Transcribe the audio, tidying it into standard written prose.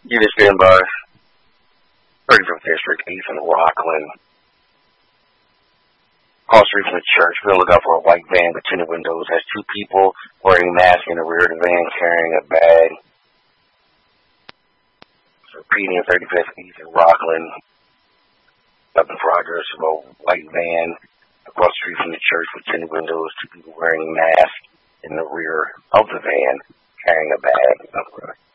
You just been by 35th District, East in Rockland. Across the street from the church, we're looking out for a white van with tinted windows. Has two people wearing masks in the rear of the van carrying a bag. Repeating 35th East in Rockland. Nothing for address of a white van across the street from the church with tinted windows. Two people wearing masks in the rear of the van carrying a bag.